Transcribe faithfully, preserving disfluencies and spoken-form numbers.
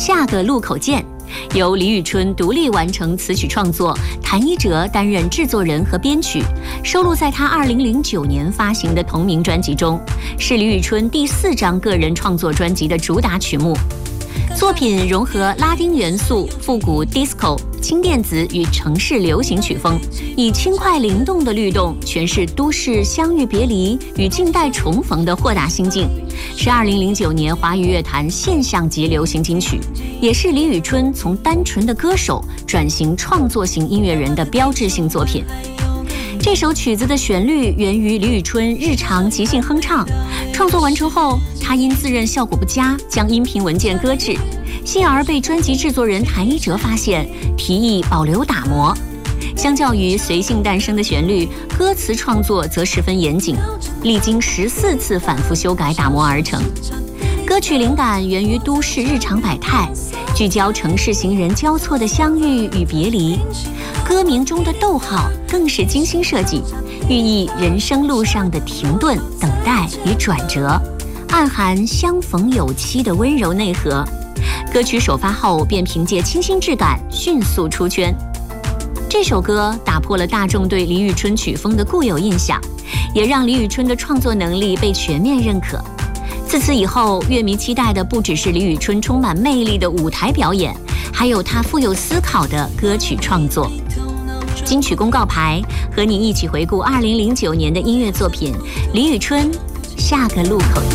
下个路口见》，由李宇春独立完成词曲创作，谭一哲担任制作人和编曲，收录在他二零零九年发行的同名专辑中，是李宇春第四张个人创作专辑的主打曲目。作品融合拉丁元素、复古 disco、轻电子与城市流行曲风，以轻快灵动的律动诠释都市相遇别离与近代重逢的豁达心境，是二零零九年华语乐坛现象级流行金曲，也是李宇春从单纯的歌手转型创作型音乐人的标志性作品。这首曲子的旋律源于李宇春日常即兴哼唱，创作完成后，他因自认效果不佳，将音频文件搁置，幸而被专辑制作人谭一哲发现，提议保留打磨。相较于随性诞生的旋律，歌词创作则十分严谨，历经十四次反复修改打磨而成。歌曲灵感源于都市日常百态，聚焦城市行人交错的相遇与别离。歌名中的逗号更是精心设计，寓意人生路上的停顿、等待与转折，暗含相逢有期的温柔内核。歌曲首发后便凭借清新质感迅速出圈。这首歌打破了大众对李宇春曲风的固有印象，也让李宇春的创作能力被全面认可。自此以后，乐迷期待的不只是李宇春充满魅力的舞台表演，还有她富有思考的歌曲创作。金曲公告牌和你一起回顾二零零九年的音乐作品，李宇春《下个路口》。